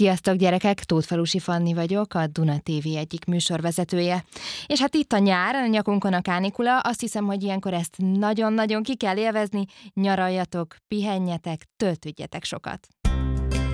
Sziasztok gyerekek, Tóthfalusi Fanni vagyok, a Duna TV egyik műsorvezetője. És hát itt a nyár, a nyakunkon a kánikula, azt hiszem, hogy ilyenkor ezt nagyon-nagyon ki kell élvezni, nyaraljatok, pihenjetek, töltődjetek sokat.